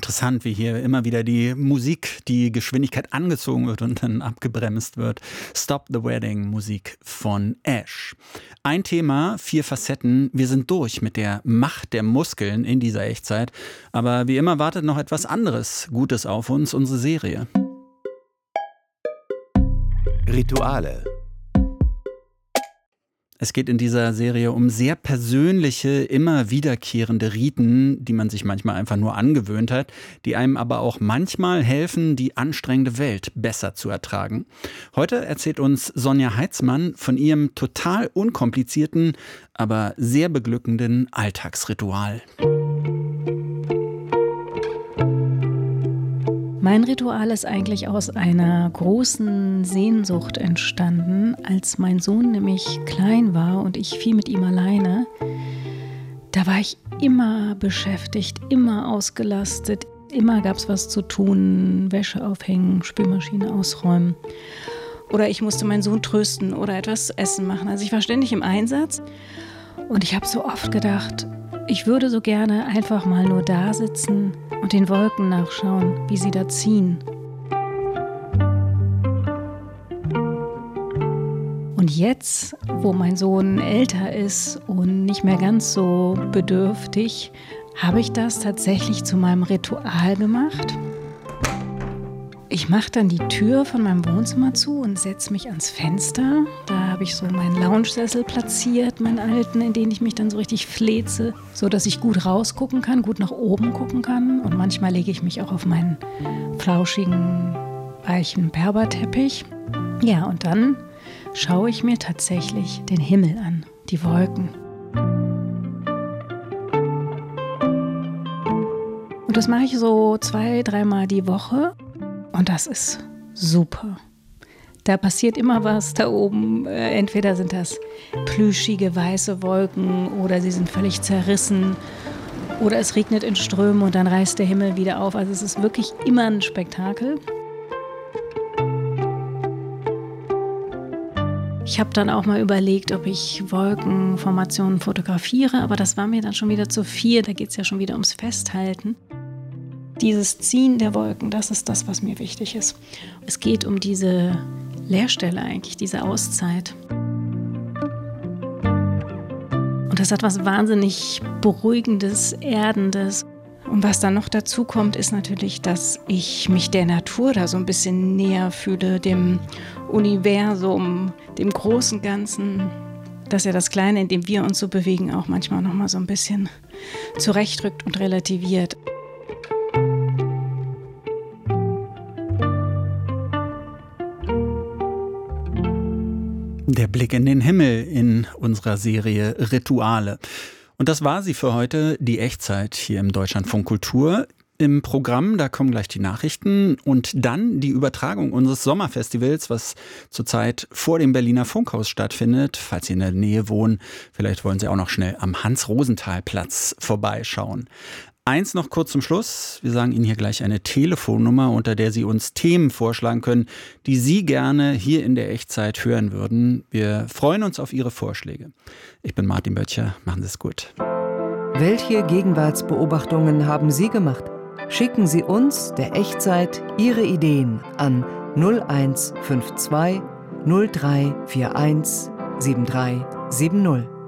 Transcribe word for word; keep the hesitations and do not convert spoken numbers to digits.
Interessant, wie hier immer wieder die Musik, die Geschwindigkeit angezogen wird und dann abgebremst wird. Stop the Wedding, Musik von Ash. Ein Thema, vier Facetten. Wir sind durch mit der Macht der Muskeln in dieser Echtzeit. Aber wie immer wartet noch etwas anderes Gutes auf uns, unsere Serie. Rituale. Es geht in dieser Serie um sehr persönliche, immer wiederkehrende Riten, die man sich manchmal einfach nur angewöhnt hat, die einem aber auch manchmal helfen, die anstrengende Welt besser zu ertragen. Heute erzählt uns Sonja Heitzmann von ihrem total unkomplizierten, aber sehr beglückenden Alltagsritual. Mein Ritual ist eigentlich aus einer großen Sehnsucht entstanden, als mein Sohn nämlich klein war und ich viel mit ihm alleine. Da war ich immer beschäftigt, immer ausgelastet, immer gab es was zu tun, Wäsche aufhängen, Spülmaschine ausräumen. Oder ich musste meinen Sohn trösten oder etwas zu essen machen. Also ich war ständig im Einsatz und ich habe so oft gedacht, ich würde so gerne einfach mal nur da sitzen und den Wolken nachschauen, wie sie da ziehen. Und jetzt, wo mein Sohn älter ist und nicht mehr ganz so bedürftig, habe ich das tatsächlich zu meinem Ritual gemacht. Ich mache dann die Tür von meinem Wohnzimmer zu und setze mich ans Fenster. Da habe ich so meinen Lounge-Sessel platziert, meinen alten, in den ich mich dann so richtig fleze, so dass ich gut rausgucken kann, gut nach oben gucken kann. Und manchmal lege ich mich auch auf meinen flauschigen, weichen Berberteppich. Ja, und dann schaue ich mir tatsächlich den Himmel an, die Wolken. Und das mache ich so zwei, dreimal die Woche. Und das ist super. Da passiert immer was da oben. Entweder sind das plüschige weiße Wolken oder sie sind völlig zerrissen. Oder es regnet in Strömen und dann reißt der Himmel wieder auf. Also es ist wirklich immer ein Spektakel. Ich habe dann auch mal überlegt, ob ich Wolkenformationen fotografiere. Aber das war mir dann schon wieder zu viel. Da geht es ja schon wieder ums Festhalten. Dieses Ziehen der Wolken, das ist das, was mir wichtig ist. Es geht um diese Leerstelle eigentlich, diese Auszeit. Und das hat was wahnsinnig Beruhigendes, Erdendes. Und was dann noch dazu kommt, ist natürlich, dass ich mich der Natur da so ein bisschen näher fühle, dem Universum, dem großen Ganzen, dass ja das Kleine, in dem wir uns so bewegen, auch manchmal noch mal so ein bisschen zurechtrückt und relativiert. Der Blick in den Himmel in unserer Serie Rituale. Und das war sie für heute, die Echtzeit hier im Deutschlandfunk Kultur. Im Programm, da kommen gleich die Nachrichten und dann die Übertragung unseres Sommerfestivals, was zurzeit vor dem Berliner Funkhaus stattfindet. Falls Sie in der Nähe wohnen, vielleicht wollen Sie auch noch schnell am Hans-Rosenthal-Platz vorbeischauen. Eins noch kurz zum Schluss. Wir sagen Ihnen hier gleich eine Telefonnummer, unter der Sie uns Themen vorschlagen können, die Sie gerne hier in der Echtzeit hören würden. Wir freuen uns auf Ihre Vorschläge. Ich bin Martin Böttcher. Machen Sie es gut. Welche Gegenwartsbeobachtungen haben Sie gemacht? Schicken Sie uns, der Echtzeit, Ihre Ideen an null eins fünf zwei null drei vier eins sieben drei sieben null.